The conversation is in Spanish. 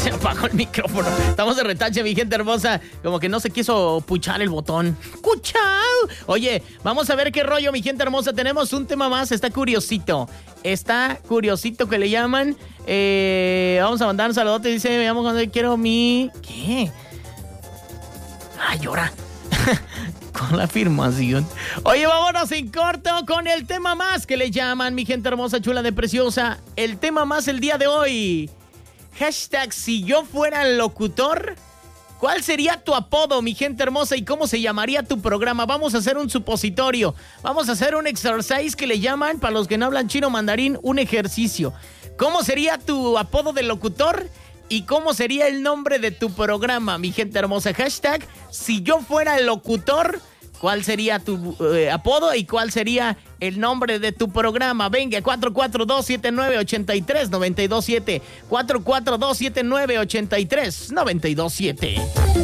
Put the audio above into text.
Se apagó el micrófono. Estamos de retache, mi gente hermosa. Como que no se quiso puchar el botón. ¡Cuchao! Oye, vamos a ver qué rollo, mi gente hermosa. Tenemos un tema más. Está curiosito que le llaman. Vamos a mandar un saludote. Dice, me llamo cuando quiero mi... ¿Qué? Ay, llora. Con la afirmación. Oye, vámonos en corto con el tema más que le llaman, mi gente hermosa, chula de preciosa. El tema más el día de hoy. Hashtag, si yo fuera locutor, ¿cuál sería tu apodo, mi gente hermosa? ¿Y cómo se llamaría tu programa? Vamos a hacer un supositorio. Vamos a hacer un exercise que le llaman, para los que no hablan chino mandarín, un ejercicio. ¿Cómo sería tu apodo de locutor? ¿Y cómo sería el nombre de tu programa, mi gente hermosa? Hashtag, si yo fuera el locutor, ¿cuál sería tu apodo y cuál sería el nombre de tu programa? Venga, 442-7983-927. 442-7983-927.